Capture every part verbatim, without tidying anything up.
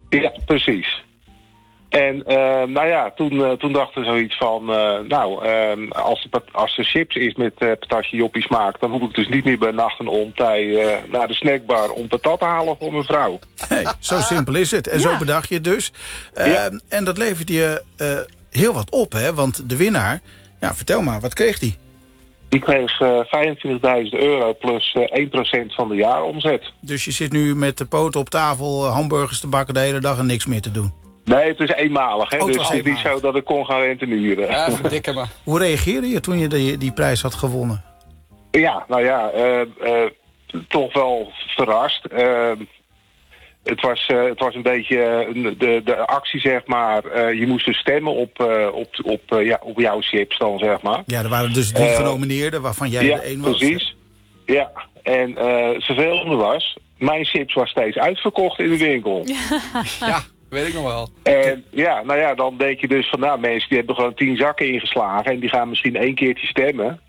Ja, precies. En uh, nou ja, toen, uh, toen dachten we zoiets van... Uh, nou, uh, als, de, als de chips is met uh, patatje joppie smaak... dan hoef ik dus niet meer bij nacht en omtij uh, naar de snackbar... om patat te halen voor mijn vrouw. Hey, zo simpel is het. En ja. zo bedacht je het dus. Uh, ja. En dat levert je uh, heel wat op, hè? Want de winnaar... Ja, vertel maar, wat kreeg die? Die kreeg uh, vijfentwintigduizend euro plus uh, één procent van de jaaromzet. Dus je zit nu met de poten op tafel... Uh, hamburgers te bakken de hele dag en niks meer te doen? Nee, het is eenmalig. Hè? Oh, het dus het is niet zo dat ik kon gaan rentenieren. Ja, verdikke me. Hoe reageerde je toen je die, die prijs had gewonnen? Ja, nou ja, uh, uh, toch wel verrast. Uh, het, was, uh, het was een beetje uh, de, de actie, zeg maar. Uh, je moest dus stemmen op, uh, op, op, uh, ja, op jouw chips dan, zeg maar. Ja, er waren dus drie uh, genomineerden waarvan jij ja, de één was. Precies. Ja, en uh, het vervelende was... mijn chips was steeds uitverkocht in de winkel. Ja. Weet ik nog wel. En ja, nou ja, dan denk je dus van, nou, mensen die hebben gewoon tien zakken ingeslagen... en die gaan misschien één keertje stemmen.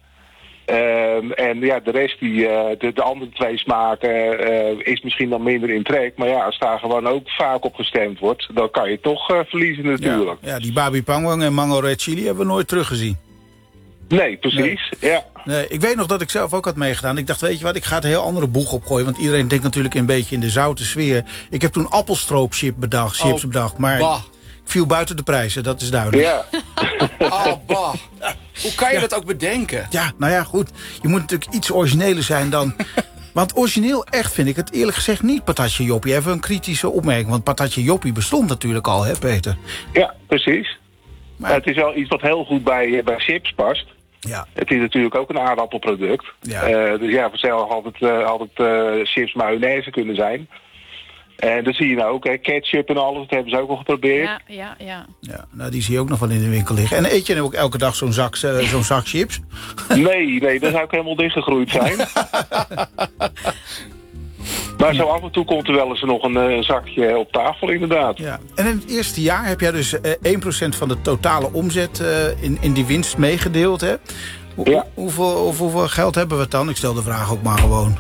Um, en ja, de rest, die, uh, de, de andere twee smaken, uh, is misschien dan minder in trek. Maar ja, als daar gewoon ook vaak op gestemd wordt... dan kan je toch uh, verliezen natuurlijk. Ja, ja, die Babi Pangwang en Mango Red Chili hebben we nooit teruggezien. Nee, precies, nee. ja. Nee, ik weet nog dat ik zelf ook had meegedaan. Ik dacht, weet je wat, ik ga het een heel andere boeg opgooien. Want iedereen denkt natuurlijk een beetje in de zoute sfeer. Ik heb toen appelstroopchip bedacht, chips oh, bedacht. Maar bah. ik viel buiten de prijzen, dat is duidelijk. Ja. Oh, bah. Hoe kan je ja. dat ook bedenken? Ja, nou ja, goed. Je moet natuurlijk iets origineler zijn dan... Want origineel echt vind ik het eerlijk gezegd niet patatje joppie. Even een kritische opmerking, want patatje joppie bestond natuurlijk al, hè Peter? Ja, precies. Maar het is wel iets wat heel goed bij, bij chips past. Ja. Het is natuurlijk ook een aardappelproduct. Ja. Uh, dus ja, vanzelf had het, uh, had het uh, chips mayonaise kunnen zijn. En dat zie je nou ook, hè. Ketchup en alles, dat hebben ze ook al geprobeerd. Ja, ja, ja. Ja, nou, die zie je ook nog wel in de winkel liggen. En eet je dan ook elke dag zo'n zak, uh, zo'n zak chips? Nee, nee, dat zou ook helemaal dichtgegroeid zijn. Maar zo af en toe komt er wel eens nog een, een zakje op tafel, inderdaad. Ja. En in het eerste jaar heb jij dus uh, één procent van de totale omzet uh, in, in die winst meegedeeld, hè? Hoe, ja. hoeveel, of, hoeveel geld hebben we het dan? Ik stel de vraag ook maar gewoon.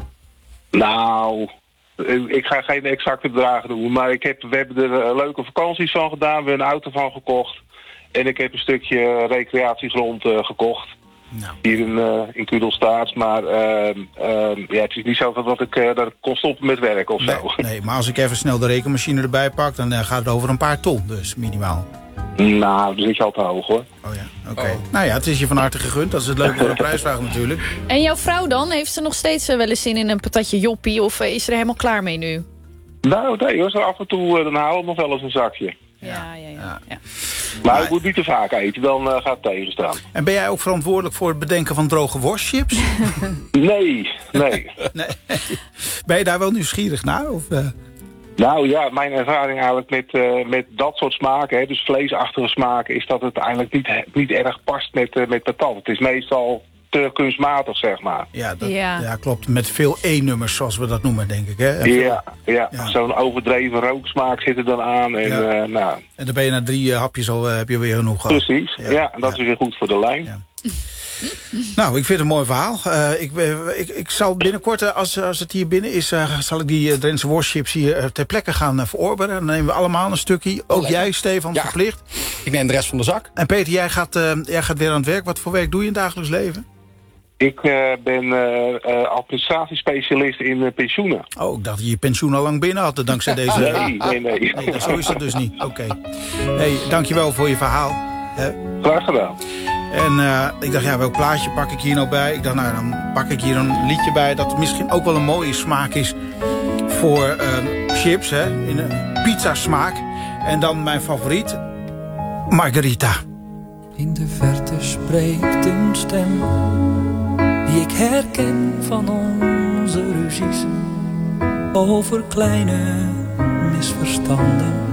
Nou, ik ga geen exacte bedragen doen, maar ik heb, we hebben er leuke vakanties van gedaan. We hebben een auto van gekocht. En ik heb een stukje recreatiegrond uh, gekocht. Nou. Hier in, uh, in Kudelstaart. Maar uh, uh, ja, het is niet zo dat ik, uh, dat ik kon stoppen met werk of nee, zo. Nee, maar als ik even snel de rekenmachine erbij pak... dan uh, gaat het over een paar ton, dus minimaal. Nou, dan zit je al te hoog, hoor. Oh ja, oké. Okay. Oh. Nou ja, het is je van harte gegund. Dat is het leuke voor de prijsvraag natuurlijk. En jouw vrouw dan? Heeft ze nog steeds uh, wel eens zin in een patatje joppie? Of uh, is ze er helemaal klaar mee nu? Nou, nee hoor. Zo af en toe uh, dan halen we nog wel eens een zakje. Ja, ja, ja. ja. ja. Maar, maar ik moet niet te vaak eten, dan uh, gaat het tegenstaan. En ben jij ook verantwoordelijk voor het bedenken van droge worstchips? nee, nee, nee. Ben je daar wel nieuwsgierig naar? Of, uh... Nou ja, mijn ervaring eigenlijk met, uh, met dat soort smaken, hè, dus vleesachtige smaken, is dat het eigenlijk niet, niet erg past met, uh, met patat. Het is meestal te kunstmatig, zeg maar. Ja, dat, ja. ja klopt. Met veel E-nummers, zoals we dat noemen, denk ik. Hè? Ja, ja. ja. zo'n overdreven rooksmaak zit er dan aan. En, ja. uh, nou. en dan ben je na drie uh, hapjes al, uh, heb je weer genoeg gehad. Precies, ja, ja en dat ja. is weer goed voor de lijn. Ja. Nou, ik vind het een mooi verhaal. Uh, ik, ik, ik zal binnenkort, uh, als, als het hier binnen is... Uh, zal ik die uh, Drentse worstchips hier uh, ter plekke gaan uh, verorberen. Dan nemen we allemaal een stukje. Ook oh, jij, Stefan, ja. verplicht. Ik neem de rest van de zak. En Peter, jij gaat, uh, jij gaat weer aan het werk. Wat voor werk doe je in het dagelijks leven? Ik uh, ben uh, uh, administratiespecialist in uh, pensioenen. Oh, ik dacht dat je je pensioen al lang binnen had, dankzij deze... nee, nee, nee. nee. Zo is dat dus niet. Oké. Okay. Hey, dankjewel voor je verhaal. Hè? Graag gedaan. En uh, ik dacht, ja, welk plaatje pak ik hier nou bij? Ik dacht, nou, dan pak ik hier een liedje bij... dat misschien ook wel een mooie smaak is voor uh, chips, hè? In een pizza smaak. En dan mijn favoriet, Margarita. In de verte spreekt een stem... die ik herken van onze ruzies... over kleine misverstanden...